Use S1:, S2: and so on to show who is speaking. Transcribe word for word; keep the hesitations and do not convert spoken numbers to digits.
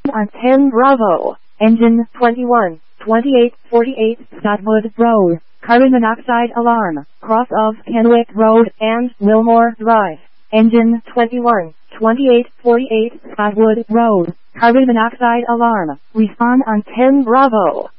S1: on ten Bravo, engine twenty-one, twenty-eight forty-eight Stockwood Road, carbon monoxide alarm, cross of Kenwick Road and Wilmore Drive, engine twenty-one, twenty-eight forty-eight Stockwood Road, carbon monoxide alarm, respond on ten Bravo.